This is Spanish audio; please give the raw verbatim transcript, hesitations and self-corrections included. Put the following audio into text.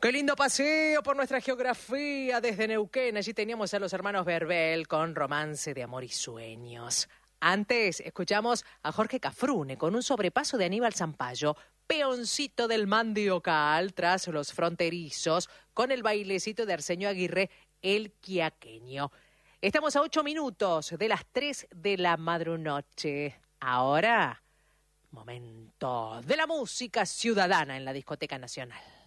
Qué lindo paseo por nuestra geografía desde Neuquén. Allí teníamos a los hermanos Verbel con Romance de Amor y Sueños. Antes escuchamos a Jorge Cafrune con un sobrepaso de Aníbal Zampayo, Peoncito del Mandiocal, tras Los Fronterizos, con el bailecito de Arsenio Aguirre, El Quiaqueño. Estamos a ocho minutos de las tres de la madrunoche. Ahora, momento de la música ciudadana en la Discoteca Nacional.